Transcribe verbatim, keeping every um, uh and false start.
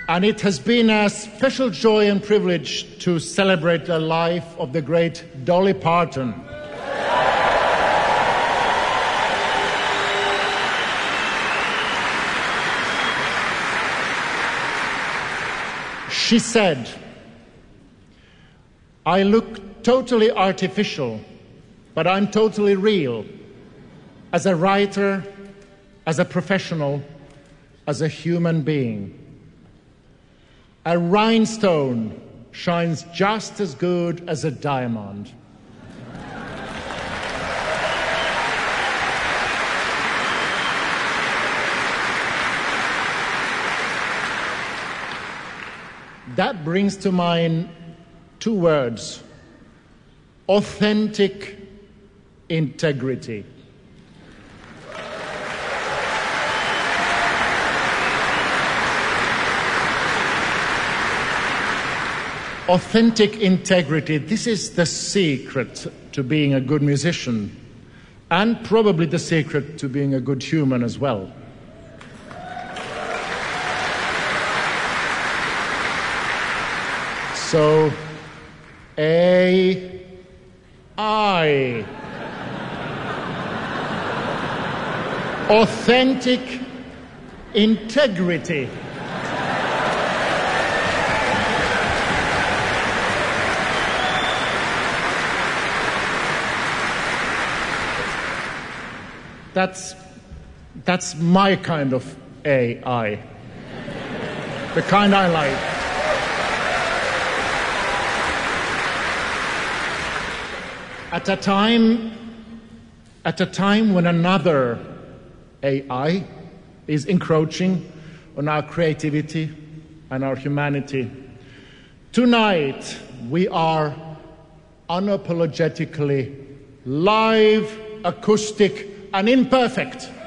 And it has been a special joy and privilege to celebrate the life of the great Dolly Parton. She said, "I look totally artificial, but I'm totally real, as a writer, as a professional, as a human being. A rhinestone shines just as good as a diamond." That brings to mind two words: authentic integrity. Authentic integrity, this is the secret to being a good musician, and probably the secret to being a good human as well. So, A I. Authentic integrity. That's, that's my kind of A I. The kind I like. At a time, at a time when another A I is encroaching on our creativity and our humanity, tonight we are unapologetically live, acoustic, and imperfect.